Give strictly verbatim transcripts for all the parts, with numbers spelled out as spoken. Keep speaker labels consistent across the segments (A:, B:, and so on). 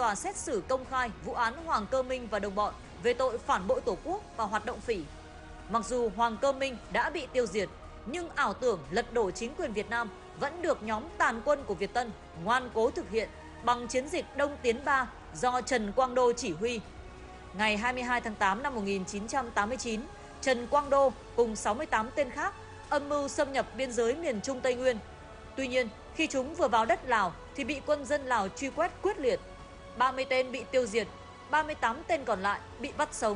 A: tòa xét xử công khai vụ án Hoàng Cơ Minh và đồng bọn về tội phản bội Tổ quốc và hoạt động phỉ. Mặc dù Hoàng Cơ Minh đã bị tiêu diệt, nhưng ảo tưởng lật đổ chính quyền Việt Nam vẫn được nhóm tàn quân của Việt Tân ngoan cố thực hiện bằng chiến dịch Đông Tiến ba do Trần Quang Đô chỉ huy. Ngày hai mươi hai tháng tám năm một nghìn chín trăm tám mươi chín, Trần Quang Đô cùng sáu mươi tám tên khác âm mưu xâm nhập biên giới miền Trung Tây Nguyên. Tuy nhiên, khi chúng vừa vào đất Lào thì bị quân dân Lào truy quét quyết liệt. ba mươi tên bị tiêu diệt, ba mươi tám tên còn lại bị bắt sống.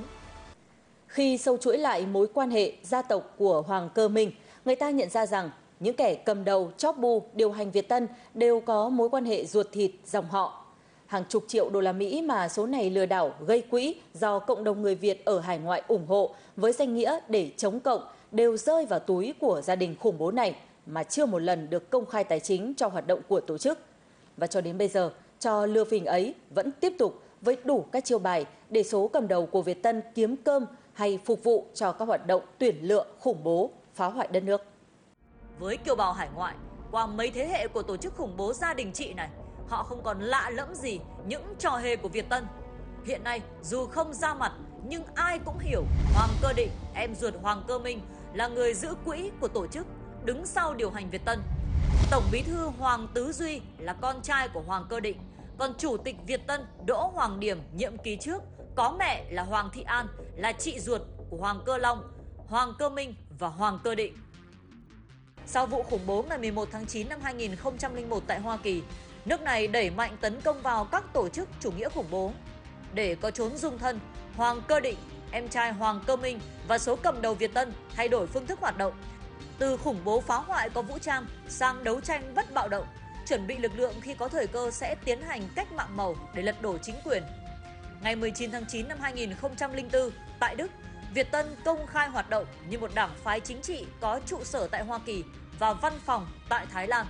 B: Khi sâu chuỗi lại mối quan hệ gia tộc của Hoàng Cơ Minh, người ta nhận ra rằng những kẻ cầm đầu, chóp bu, điều hành Việt Tân đều có mối quan hệ ruột thịt dòng họ. Hàng chục triệu đô la Mỹ mà số này lừa đảo gây quỹ do cộng đồng người Việt ở hải ngoại ủng hộ với danh nghĩa để chống cộng đều rơi vào túi của gia đình khủng bố này mà chưa một lần được công khai tài chính cho hoạt động của tổ chức. Và cho đến bây giờ, trò lừa phình ấy vẫn tiếp tục với đủ các chiêu bài để số cầm đầu của Việt Tân kiếm cơm hay phục vụ cho các hoạt động tuyển lựa khủng bố, phá hoại đất nước.
A: Với kiều bào hải ngoại, qua mấy thế hệ của tổ chức khủng bố gia đình chị này, họ không còn lạ lẫm gì những trò hề của Việt Tân. Hiện nay, dù không ra mặt, nhưng ai cũng hiểu Hoàng Cơ Định, em ruột Hoàng Cơ Minh, là người giữ quỹ của tổ chức, đứng sau điều hành Việt Tân. Tổng bí thư Hoàng Tứ Duy là con trai của Hoàng Cơ Định, còn chủ tịch Việt Tân Đỗ Hoàng Điểm nhiệm kỳ trước có mẹ là Hoàng Thị An, là chị ruột của Hoàng Cơ Long, Hoàng Cơ Minh và Hoàng Cơ Định. Sau vụ khủng bố ngày mười một tháng chín năm hai nghìn không trăm lẻ một tại Hoa Kỳ, nước này đẩy mạnh tấn công vào các tổ chức chủ nghĩa khủng bố. Để có trốn dung thân, Hoàng Cơ Định, em trai Hoàng Cơ Minh và số cầm đầu Việt Tân thay đổi phương thức hoạt động. Từ khủng bố phá hoại có vũ trang sang đấu tranh bất bạo động, chuẩn bị lực lượng khi có thời cơ sẽ tiến hành cách mạng màu để lật đổ chính quyền. Ngày mười chín tháng chín năm hai nghìn không trăm lẻ bốn, tại Đức, Việt Tân công khai hoạt động như một đảng phái chính trị có trụ sở tại Hoa Kỳ và văn phòng tại Thái Lan.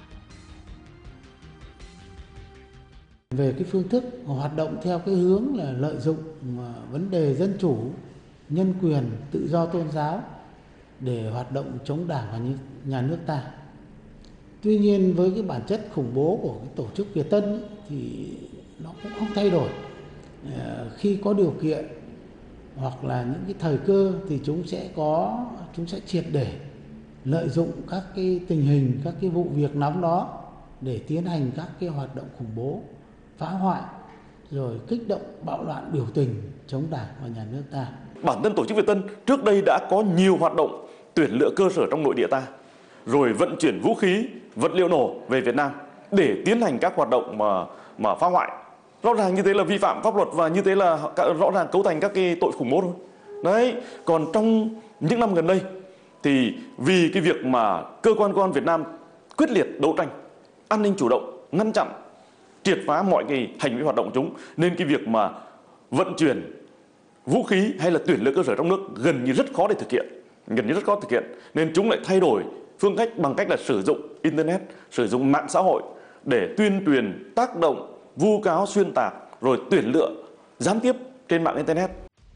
C: Về cái phương thức hoạt động theo cái hướng là lợi dụng vấn đề dân chủ, nhân quyền, tự do tôn giáo để hoạt động chống đảng và nhà nước ta. Tuy nhiên với cái bản chất khủng bố của cái tổ chức Việt Tân ấy, thì nó cũng không thay đổi. Khi có điều kiện hoặc là những cái thời cơ thì chúng sẽ có chúng sẽ triệt để lợi dụng các cái tình hình, các cái vụ việc nóng đó để tiến hành các cái hoạt động khủng bố, phá hoại, rồi kích động bạo loạn biểu tình chống đảng và nhà nước ta.
D: Bản thân tổ chức Việt Tân trước đây đã có nhiều hoạt động tuyển lựa cơ sở trong nội địa ta, rồi vận chuyển vũ khí, vật liệu nổ về Việt Nam để tiến hành các hoạt động mà mà phá hoại. Rõ ràng như thế là vi phạm pháp luật và như thế là rõ ràng cấu thành các cái tội khủng bố thôi. Đấy, còn trong những năm gần đây thì vì cái việc mà cơ quan công an Việt Nam quyết liệt đấu tranh, an ninh chủ động, ngăn chặn, triệt phá mọi cái hành vi hoạt động của chúng, nên cái việc mà vận chuyển vũ khí hay là tuyển lựa cơ sở trong nước gần như rất khó để thực hiện, gần như rất khó thực hiện, nên chúng lại thay đổi phương cách bằng cách là sử dụng internet, sử dụng mạng xã hội để tuyên truyền, tác động, vu cáo, xuyên tạc, rồi tuyển lựa gián tiếp trên mạng internet.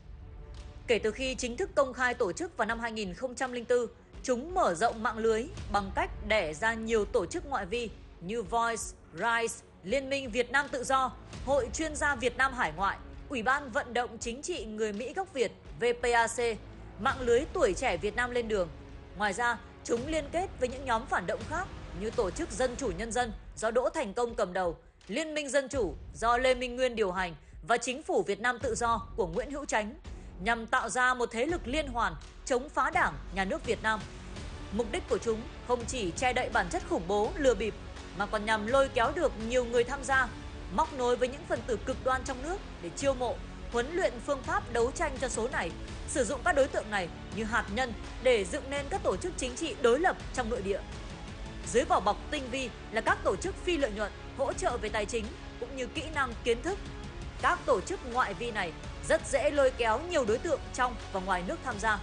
A: Kể từ khi chính thức công khai tổ chức vào năm hai nghìn không trăm lẻ bốn, chúng mở rộng mạng lưới bằng cách đẻ ra nhiều tổ chức ngoại vi như Voice, Rise, Liên minh Việt Nam Tự Do, Hội chuyên gia Việt Nam Hải ngoại, Ủy ban Vận động Chính trị Người Mỹ gốc Việt vê pê a xê, mạng lưới Tuổi trẻ Việt Nam lên đường. Ngoài ra, chúng liên kết với những nhóm phản động khác như Tổ chức Dân chủ Nhân dân do Đỗ Thành Công cầm đầu, Liên minh Dân chủ do Lê Minh Nguyên điều hành và Chính phủ Việt Nam Tự do của Nguyễn Hữu Chánh, nhằm tạo ra một thế lực liên hoàn chống phá Đảng, Nhà nước Việt Nam. Mục đích của chúng không chỉ che đậy bản chất khủng bố, lừa bịp, mà còn nhằm lôi kéo được nhiều người tham gia, móc nối với những phần tử cực đoan trong nước để chiêu mộ, huấn luyện phương pháp đấu tranh cho số này, sử dụng các đối tượng này như hạt nhân để dựng nên các tổ chức chính trị đối lập trong nội địa. Dưới vỏ bọc tinh vi là các tổ chức phi lợi nhuận hỗ trợ về tài chính cũng như kỹ năng kiến thức. Các tổ chức ngoại vi này rất dễ lôi kéo nhiều đối tượng trong và ngoài nước tham gia.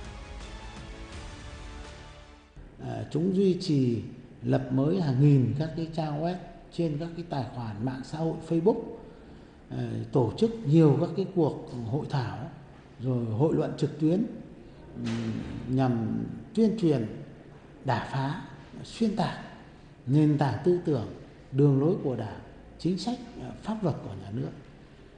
C: À, chúng duy trì lập mới hàng nghìn các cái trang web trên các cái tài khoản mạng xã hội Facebook, à, tổ chức nhiều các cái cuộc hội thảo rồi hội luận trực tuyến nhằm tuyên truyền, đả phá, xuyên tạc nền tảng tư tưởng, đường lối của Đảng, chính sách, pháp luật của nhà nước.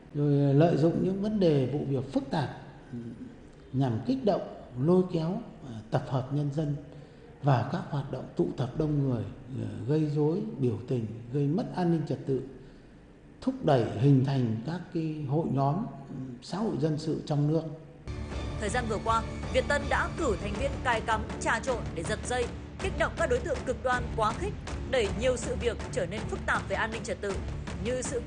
C: rồi lợi dụng những vấn đề vụ việc phức tạp nhằm kích động, lôi kéo, tập hợp nhân dân vào các hoạt động tụ tập đông người, gây rối, biểu tình, gây mất an ninh trật tự, thúc đẩy hình thành các cái hội nhóm xã hội dân sự trong nước.
A: Thời gian vừa qua, Việt Tân đã cử thành viên cài cắm, trà trộn để giật dây, kích động các đối tượng cực đoan quá khích, đẩy nhiều sự việc trở nên phức tạp về an ninh trật tự, như sự